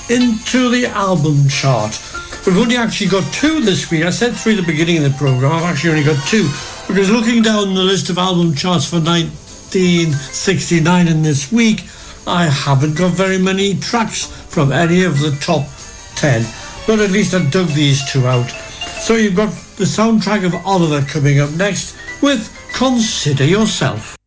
into the album chart. We've only actually got two this week. I said three at the beginning of the programme. I've actually only got two, because looking down the list of album charts for 1969 in this week, I haven't got very many tracks from any of the top 10. But at least I dug these two out. So you've got the soundtrack of Oliver coming up next with Consider Yourself.